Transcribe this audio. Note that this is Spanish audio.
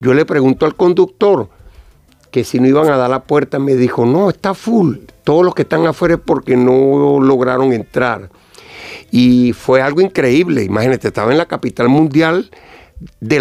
Yo le pregunto al conductor que si no iban a dar la puerta, me dijo, no, está full. Todos los que están afuera es porque no lograron entrar. Y fue algo increíble. Imagínate, estaba en la capital mundial de